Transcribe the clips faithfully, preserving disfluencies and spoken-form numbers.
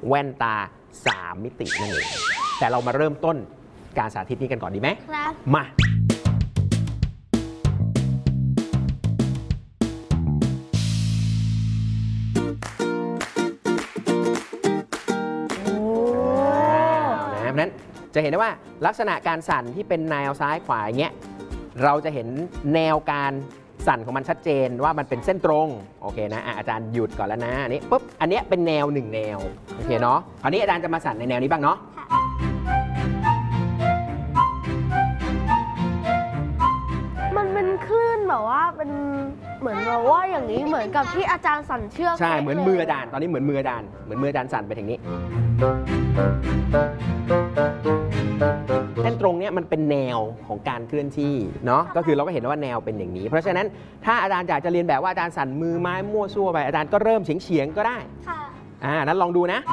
แว่นตาสามมิตินั่นเองแต่เรามาเริ่มต้นการสาธิตนี้กันก่อนดีไหมครับมาเพราะฉะนั้นจะเห็นได้ว่าลักษณะการสั่นที่เป็นแนวซ้ายขวาอย่างเงี้ยเราจะเห็นแนวการสั่นของมันชัดเจนว่ามันเป็นเส้นตรงโอเคนะอาจารย์หยุดก่อนแล้วนะอันนี้ปุ๊บอันนี้เป็นแนวหนึ่งแนวโอเคเนาะคราวนี้อาจารย์จะมาสั่นในแนวนี้บ้างเนาะมันเป็นคลื่นแบบว่าเป็นเหมือนแบบว่าอย่างนี้เหมือนกับที่อาจารย์สั่นเชือกใช่เหมือนมืออาจารย์ตอนนี้เหมือนมืออาจารย์เหมือนมืออาจารย์สั่นไปทางนี้เส้นตรงเนี้ยมันเป็นแนวของการเคลื่อนที่เนาะก็คือเราก็เห็นว่าแนวเป็นอย่างนี้เพราะฉะนั้นถ้าอาจารย์อยากจะเรียนแบบว่าอาจารย์สั่นมือไม้มั่วซั่วไปอาจารย์ก็เริ่มเฉียงเฉียงก็ได้ค่ะอ่านั้นลองดูนะ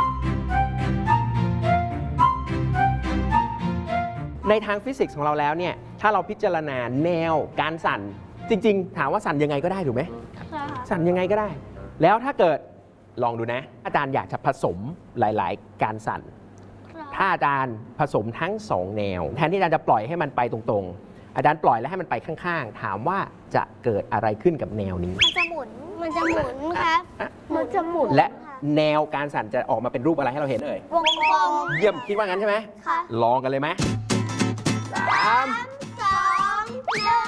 ในทางฟิสิกส์ของเราแล้วเนี่ยถ้าเราพิจารณาแนวการสั่นจริงๆถามว่าสั่นยังไงก็ได้ถูกไหมสั่นยังไงก็ได้แล้วถ้าเกิดลองดูนะอาจารย์อยากจะผสมหลายๆการสั่นถ้าอาจารย์ผสมทั้งสองแนวแทนที่อาจารย์จะปล่อยให้มันไปตรงๆอาจารย์ปล่อยแล้วให้มันไปข้างๆถามว่าจะเกิดอะไรขึ้นกับแนวนี้มันจะหมุนมันจะหมุนครับมันจะหมุนและแนวการสั่นจะออกมาเป็นรูปอะไรให้เราเห็นเอ่ยวงกลมเยี่ยมคิดว่างั้นใช่ไหมค่ะลองกันเลยไหมสามสองหนึ่ง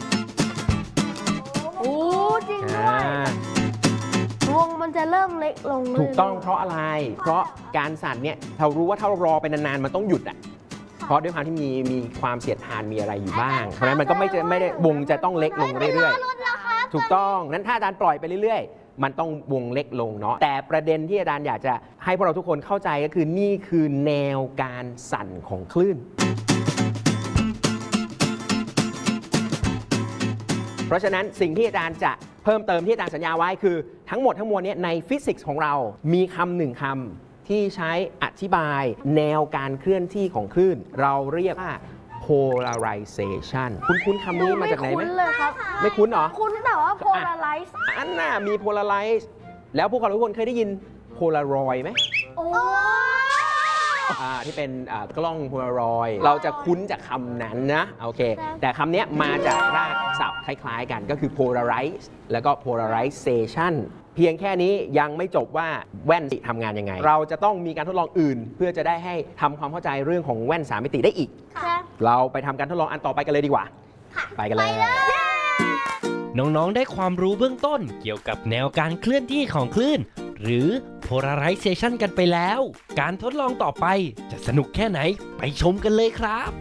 โอ้จริงด้วยวงมันจะเริ่มเล็กลงถูกต้องเพราะอะไรเพราะการสั่นเนี่ยเรารู้ว่าถ้าเรารอไปนานๆมันต้องหยุดอ่ะเพราะด้วยความที่มีมีความเสียดทานมีอะไรอยู่บ้างเพราะฉะนั้นมันก็ไม่ไม่ได้วงจะต้องเล็กลงเรื่อยๆถูกต้องนั้นถ้าอาจารย์ปล่อยไปเรื่อยๆมันต้องวงเล็กลงเนาะแต่ประเด็นที่อาจารย์อยากจะให้พวกเราทุกคนเข้าใจก็คือนี่คือแนวการสั่นของคลื่นเพราะฉะนั้นสิ่งที่อาจารย์จะเพิ่มเติมที่อาจารย์สัญญาไว้คือทั้งหมดทั้งมวลนี้ในฟิสิกส์ของเรามีคำหนึ่งคำที่ใช้อธิบายแนวการเคลื่อนที่ของคลื่นเราเรียกว่า polarization คุ้นๆคำนี้มาจากไหนไหมไม่คุ้นเลยครับไม่คุ้นเหรอคุ้นแต่ว่า polarize อันน่ะมี polarize แล้วพวกเราทุกคนเคยได้ยิน polaroid ไหมโอ้ที่เป็นกล้องโพลารอยด์เราจะคุ้นจากคำนั้นนะโอเคแต่คำนี้มาจากรากศัพท์คล้ายๆกันก็คือ polarize แล้วก็ polarization เพียงแค่นี้ยังไม่จบว่าแว่นทำงานยังไงเราจะต้องมีการทดลองอื่นเพื่อจะได้ให้ทำความเข้าใจเรื่องของแว่นสามมิติได้อีกเราไปทำการทดลองอันต่อไปกันเลยดีกว่าไปกันเลยน้องๆได้ความรู้เบื้องต้นเกี่ยวกับแนวการเคลื่อนที่ของคลื่นหรือ polarization กันไปแล้วการทดลองต่อไปจะสนุกแค่ไหนไปชมกันเลยครับ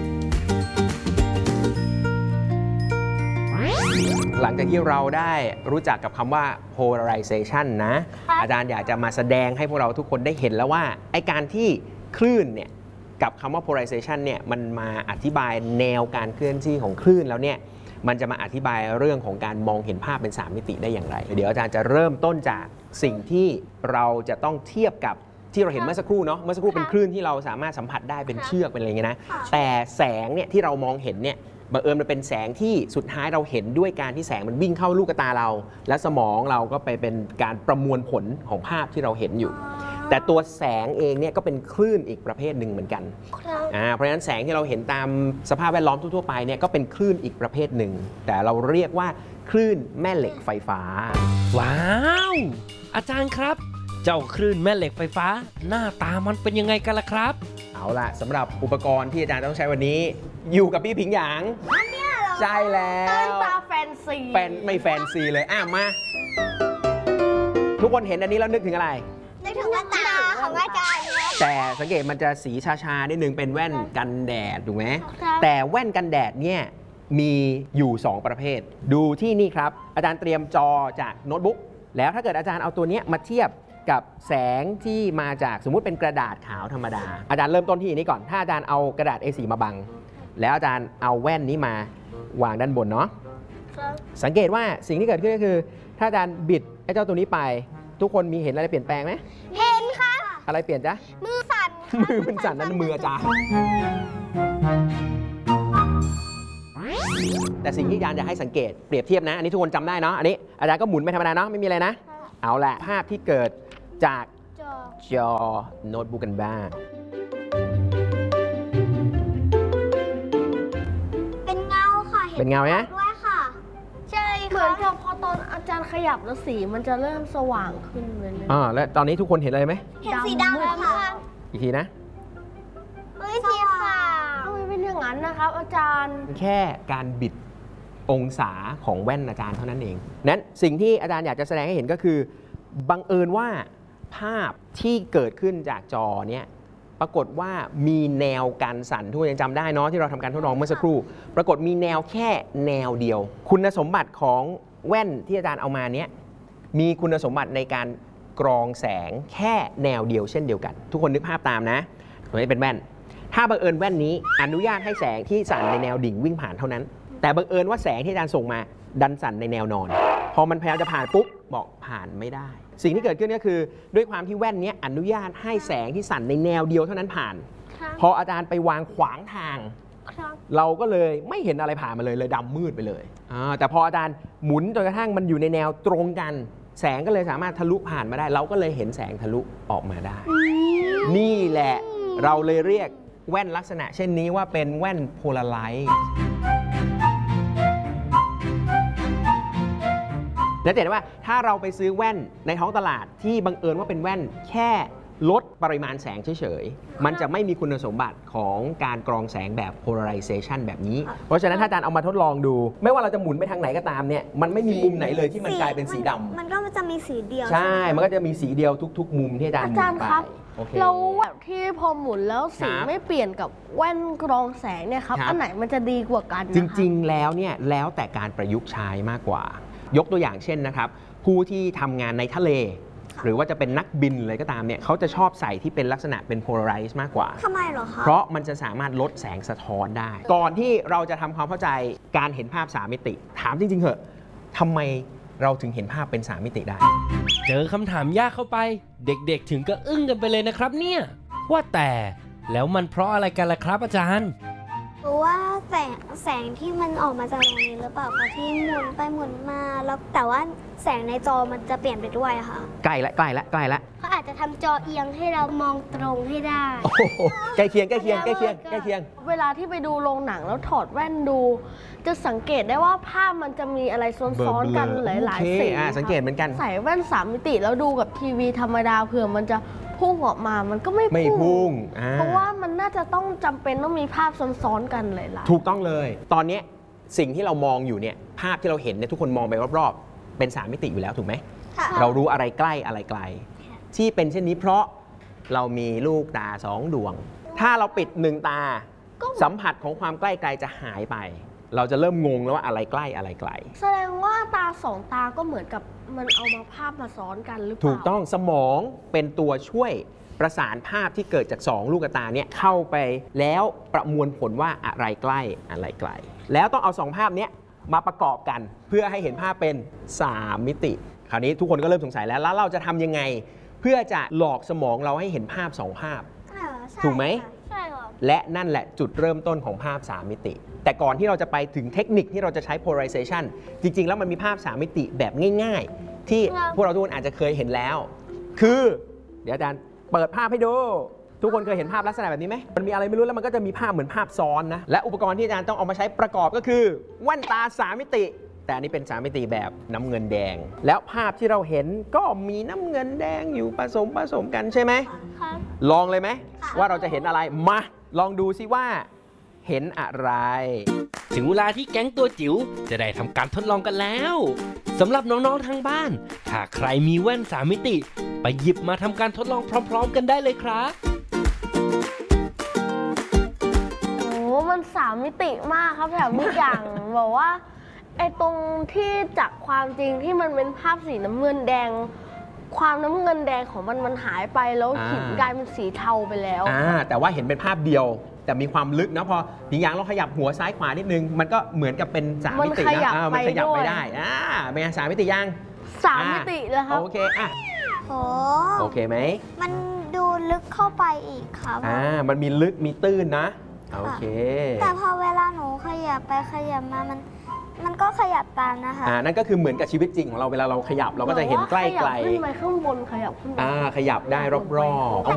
หลังจากที่เราได้รู้จักกับคำว่า polarization นะอาจารย์อยากจะมาแสดงให้พวกเราทุกคนได้เห็นแล้วว่าไอ้การที่คลื่นเนี่ยกับคำว่า polarization เนี่ยมันมาอธิบายแนวการเคลื่อนที่ของคลื่นแล้วเนี่ยมันจะมาอธิบายเรื่องของการมองเห็นภาพเป็นสามมิติได้อย่างไรเดี๋ยวอาจารย์จะเริ่มต้นจากสิ่งที่เราจะต้องเทียบกับที่เราเห็นเมื่อสักครู่เนาะเมื่อสักครู่เป็นคลื่นที่เราสามารถสัมผัสได้เป็นเชือกเป็นอะไรเงี้ยนะแต่แสงเนี่ยที่เรามองเห็นเนี่ยบังเอิญมันเป็นแสงที่สุดท้ายเราเห็นด้วยการที่แสงมันวิ่งเข้าลูกตาเราและสมองเราก็ไปเป็นการประมวลผลของภาพที่เราเห็นอยู่แต่ตัวแสงเองเนี่ยก็เป็นคลื่นอีกประเภทหนึ่งเหมือนกันอ่าเพราะฉะนั้นแสงที่เราเห็นตามสภาพแวดล้อมทั่วๆไปเนี่ยก็เป็นคลื่นอีกประเภทหนึ่งแต่เราเรียกว่าคลื่นแม่เหล็กไฟฟ้าว้าวอาจารย์ครับเจ้าคลื่นแม่เหล็กไฟฟ้าหน้าตามันเป็นยังไงกันล่ะครับเอาล่ะสำหรับอุปกรณ์ที่อาจารย์ต้องใช้วันนี้อยู่กับพี่ผิงหยางใช่แล้วตาแฟนซีแฟนไม่แฟนซีเลยอ่ะมาทุกคนเห็นอันนี้แล้วนึกถึงอะไรนึกถึงแว่นตาของอาจารย์แต่สังเกตมันจะสีชาๆนิดนึงเป็นแว่นกันแดดถูกไหมแต่แว่นกันแดดเนี่ยมีอยู่สองประเภทดูที่นี่ครับอาจารย์เตรียมจอจากโน้ตบุ๊กแล้วถ้าเกิดอาจารย์เอาตัวนี้มาเทียบกับแสงที่มาจากสมมุติเป็นกระดาษขาวธรรมดาอาจารย์เริ่มต้นที่นี้ก่อนถ้าอาจารย์เอากระดาษ เอ โฟร์ มาบังแล้วอาจารย์เอาแว่นนี้มาวางด้านบนเนาะสังเกตว่าสิ่งที่เกิดขึ้นก็คือถ้าอาจารย์บิดไอ้เจ้าตัวนี้ไปทุกคนมีเห็นอะไรเปลี่ยนแปลงไหมเห็นค่ะอะไรเปลี่ยนจ๊ะมือสั่นมือมันสั่นนั่นมืออาจารย์แต่สิ่งที่อาจารย์อยากให้สังเกตเปรียบเทียบนะอันนี้ทุกคนจำได้เนาะอันนี้อาจารย์ก็หมุนไปธรรมดาเนาะไม่มีอะไรนะเอาแหละภาพที่เกิดจากจอโน้ตบุ๊กกันบ้างเป็นเงาค่ะเป็นเงาไหมด้วยค่ะ ใช่เหมืค่ะอนกับพอตอนอาจารย์ขยับแล้วสีมันจะเริ่มสว่างขึ้นเลยเลยอ่าแล้วตอนนี้ทุกคนเห็นอะไรไหมเห็นสีดำแล้วค่ะอีกทีนะเฮ้ยสีขาวทำไมเป็นอย่างนั้นนะครับ อาจารย์แค่การบิดองศาของแว่นอาจารย์เท่านั้นเองนั้นสิ่งที่อาจารย์อยากจะแสดงให้เห็นก็คือบังเอิญว่าภาพที่เกิดขึ้นจากจอเนี่ยปรากฏว่ามีแนวการสั่นทุกคนยังจำได้เนาะที่เราทำการทดลองเมื่อสักครู่ ปรากฏมีแนวแค่แนวเดียว คุณสมบัติของแว่นที่อาจารย์เอามาเนี้ยมีคุณสมบัติในการกรองแสงแค่แนวเดียวเช่นเดียวกัน ทุกคนนึกภาพตามนะตัวนี้เป็นแว่น ถ้าบังเอิญแว่นนี้อนุญาตให้แสงที่สั่นในแนวดิ่งวิ่งผ่านเท่านั้น แต่บังเอิญว่าแสงที่อาจารย์ส่งมาดันสั่นในแนวนอน พอมันพยายามจะผ่านปุ๊บบอกผ่านไม่ได้ สิ่งที่เกิดขึ้นก็คือด้วยความที่แว่นนี้อนุญาตให้แสงที่สั่นในแนวเดียวเท่านั้นผ่านครับพออาจารย์ไปวางขวางทางครับเราก็เลยไม่เห็นอะไรผ่านมาเลยเลยดำมืดไปเลยอ่าแต่พออาจารย์หมุนจนกระทั่งมันอยู่ในแนวตรงกัน แสงก็เลยสามารถทะลุผ่านมาได้ เราก็เลยเห็นแสงทะลุออกมาได้ นี่แหละเราเลยเรียกแว่นลักษณะเช่นนี้ว่าเป็นแว่นโพลาไรซ์และเห็นว่าถ้าเราไปซื้อแว่นในท้องตลาดที่บังเอิญว่าเป็นแว่นแค่ลดปริมาณแสงเฉยๆ มันจะไม่มีคุณสมบัติของการกรองแสงแบบ polarization แบบนี้ เพราะฉะนั้นถ้าอาจารย์เอามาทดลองดู ไม่ว่าเราจะหมุนไปทางไหนก็ตามเนี่ยมันไม่มีมุมไหนเลยที่มันกลายเป็นสีดำมันก็จะมีสีเดียวใช่ มันก็จะมีสีเดียวทุกๆ มุมที่อาจารย์หมุอาจารนย์ไปครับโอเคแล้วแบบที่พอหมุนแล้วสีครับไม่เปลี่ยนกับแว่นกรองแสงเนี่ยครับครับอันไหนมันจะดีกว่ากันจริง ๆ แล้วเนี่ยแล้วแต่การประยุกต์ใช้มากกว่า ยกตัวอย่างเช่นนะครับ ผู้ที่ทำงานในทะเล หรือว่าจะเป็นนักบินเลยก็ตามเนี่ยเขาจะชอบใส่ที่เป็นลักษณะเป็น polarize มากกว่าทำไมเหรอคะเพราะมันจะสามารถลดแสงสะท้อนได้ ก่อนที่เราจะทำความเข้าใจการเห็นภาพสามมิติ ถามจริง ๆ เหอะทำไมเราถึงเห็นภาพเป็นสามมิติได้เจอคำถามยากเข้าไป เด็กๆถึงก็อึ้งกันไปเลยนะครับเนี่ยว่าแต่แล้วมันเพราะอะไรกันล่ะครับอาจารย์หรือว่าแสงแสงที่มันออกมาจากตรงนี้หรือเปล่าคะที่หมุนไปหมุนมาแล้วแต่ว่าแสงในจอมันจะเปลี่ยนไปด้วยค่ะใกล้ละใกล้ละใกล้ละเขาอาจจะทำจอเอียงให้เรามองตรงให้ได้โอ้โหใกล้เคียงใกล้เคียงใกล้เคียงใกล้เคียงเวลาที่ไปดูโรงหนังแล้วถอดแว่นดู จะสังเกตได้ว่าภาพมันจะมีอะไรซ้อนๆกันหลายโอเคๆสีอ่ะครับสังเกตเหมือนกันใส่แว่นสามมิติแล้วดูกับทีวีธรรมดาเผื่อมันจะพุ่งออกมามันก็ไม่ไม่พุ่งอ่เพราะว่ามันน่าจะต้องจำเป็นต้องมีภาพซ้อนๆกันหลายๆถูกต้องเลย ตอนเนี้ยสิ่งที่เรามองอยู่เนี่ยภาพที่เราเห็นเนี่ยทุกคนมองไปรอบๆเป็นสามมิติอยู่แล้วถูกไหมค่ะเรารู้อะไรใกล้อะไรไกล ที่เป็นเช่นนี้เพราะเรามีลูกตาสองดวง ถ้าเราปิดหนึ่งตาก็สัมผัสของความใกล้ไกลจะหายไป เราจะเริ่มงงแล้วว่าอะไรใกล้อะไรไกลแสดงว่าตาสองตาก็เหมือนกับมันเอามาภาพมาซ้อนกันหรือเปล่าถูกต้องสมองเป็นตัวช่วยประสานภาพที่เกิดจากสองลูกตาเนี่ยเข้าไปแล้วประมวลผลว่าอะไรใกล้อะไรไกล แล้วต้องเอาสองภาพเนี้ยมาประกอบกันเพื่อให้เห็นภาพเป็นสามมิติ คราวนี้ทุกคนก็เริ่มสงสัยแล้วแล้วเราจะทำยังไง เพื่อจะหลอกสมองเราให้เห็นภาพสองภาพ ถูกไหมใช่ค่ะและนั่นแหละจุดเริ่มต้นของภาพสามมิติ แต่ก่อนที่เราจะไปถึงเทคนิคที่เราจะใช้ polarization จริง ๆ แล้วมันมีภาพสามมิติแบบง่าย ๆ ที่ครับพวกเราทุกคนอาจจะเคยเห็นแล้ว คือ เดี๋ยวอาจารย์เปิดภาพให้ดู ทุกคนเคยเห็นภาพลักษณะแบบนี้ไหมมันมีอะไรไม่รู้แล้วมันก็จะมีภาพเหมือนภาพซ้อนนะ และอุปกรณ์ที่อาจารย์ต้องเอามาใช้ประกอบก็คือแว่นตาสามมิติ แต่อันนี้เป็นสามมิติแบบน้ำเงินแดง แล้วภาพที่เราเห็นก็มีน้ำเงินแดงอยู่ผสมผสมกันใช่ไหมครับลองเลยไหมค่ะว่าเราจะเห็นอะไรมาลองดูซิว่าเห็นอะไรถึงเวลาที่แก๊งตัวจิ๋วจะได้ทำการทดลองกันแล้วสำหรับน้องๆทางบ้าน ถ้าใครมีแว่นสามมิติ ไปหยิบมาทำการทดลองพร้อมๆกันได้เลยครับโอ้มันสามมิติมากครับแถมทุกอย่าง บอกว่าไอ้ตรงที่จากความจริงที่มันเป็นภาพสีน้ำเงินแดง ความน้ำเงินแดงของมันมันหายไปแล้วอ่าหินกลายเป็นสีเทาไปแล้วอ่าแต่ว่าเห็นเป็นภาพเดียว แต่มีความลึกนะพอหญิงหยางเราขยับหัวซ้ายขวานิดนึง มันก็เหมือนกับเป็นสามมันมิติขยันะบอ่ามันขยับไปไปด้วยได้อ่าเป็นไงสามมิติยังสามมิติแล้วครับโอเคอ่ะโหโอเคไหมมันดูลึกเข้าไปอีกครับอ่ามันมีลึกมีตื้นนะโอเคแต่พอเวลาหนูขยับไปขยับมามันมันก็ขยับตามนะคะอ่านั่นก็คือเหมือนกับชีวิตจริงของเราเวลาเราขยับเราก็จะเห็นใกล้ขยับไกลขึ้นไปข้างบนขยับขึ้นไปอ่าขยับได้รอบๆ